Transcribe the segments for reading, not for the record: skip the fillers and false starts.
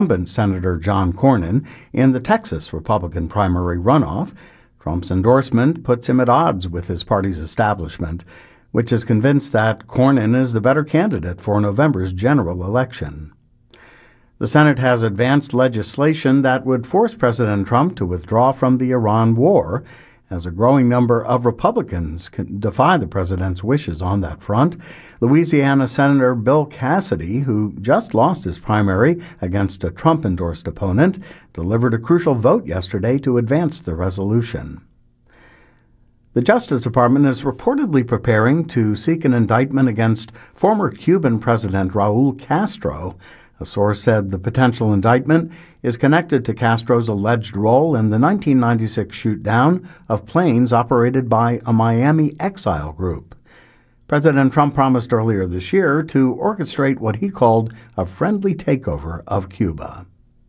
incumbent Senator John Cornyn in the Texas Republican primary runoff. Trump's endorsement puts him at odds with his party's establishment, which is convinced that Cornyn is the better candidate for November's general election. The Senate has advanced legislation that would force President Trump to withdraw from the Iran war, as a growing number of Republicans can defy the president's wishes on that front. Louisiana Senator Bill Cassidy, who just lost his primary against a Trump-endorsed opponent, delivered a crucial vote yesterday to advance the resolution. The Justice Department is reportedly preparing to seek an indictment against former Cuban President Raul Castro. A source said the potential indictment is connected to Castro's alleged role in the 1996 shoot-down of planes operated by a Miami exile group. President Trump promised earlier this year to orchestrate what he called a friendly takeover of Cuba.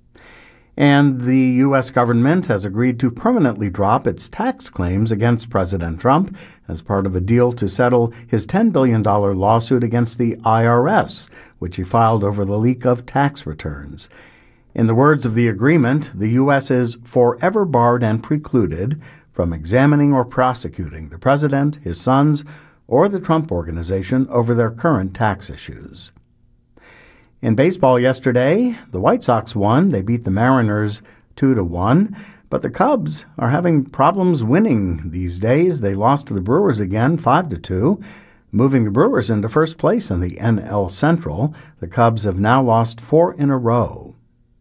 And the U.S. government has agreed to permanently drop its tax claims against President Trump as part of a deal to settle his $10 billion lawsuit against the IRS, which he filed over the leak of tax returns. In the words of the agreement, the U.S. is forever barred and precluded from examining or prosecuting the president, his sons, or the Trump Organization over their current tax issues. In baseball yesterday, the White Sox won. They beat the Mariners 2-1. But the Cubs are having problems winning these days. They lost to the Brewers again 5-2, moving the Brewers into first place in the NL Central. The Cubs have now lost 4 in a row.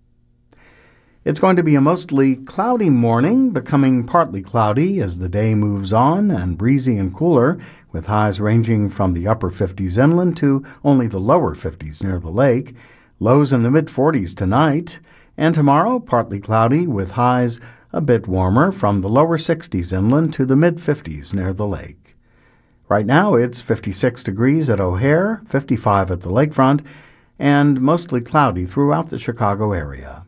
It's going to be a mostly cloudy morning, becoming partly cloudy as the day moves on, and breezy and cooler, with highs ranging from the upper 50s inland to only the lower 50s near the lake. Lows in the mid-40s tonight, and tomorrow partly cloudy with highs a bit warmer from the lower 60s inland to the mid-50s near the lake. Right now it's 56 degrees at O'Hare, 55 at the lakefront, and mostly cloudy throughout the Chicago area.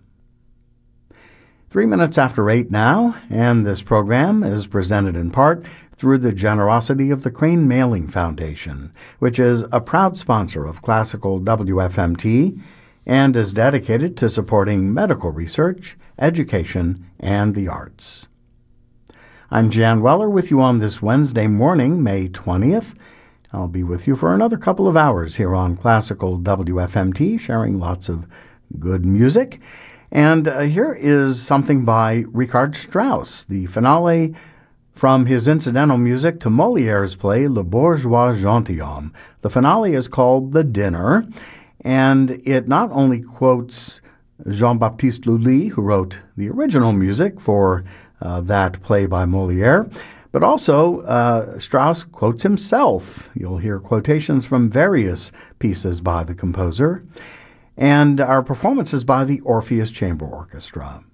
3 minutes after 8 now, and this program is presented in part through the generosity of the Crane Mailing Foundation, which is a proud sponsor of Classical WFMT and is dedicated to supporting medical research, education, and the arts. I'm Jan Weller with you on this Wednesday morning, May 20th. I'll be with you for another couple of hours here on Classical WFMT, sharing lots of good music. And here is something by Richard Strauss, the finale from his incidental music to Molière's play Le Bourgeois Gentilhomme. The finale is called The Dinner, and it not only quotes Jean-Baptiste Lully, who wrote the original music for that play by Molière, but also Strauss quotes himself. You'll hear quotations from various pieces by the composer. And our performance is by the Orpheus Chamber Orchestra.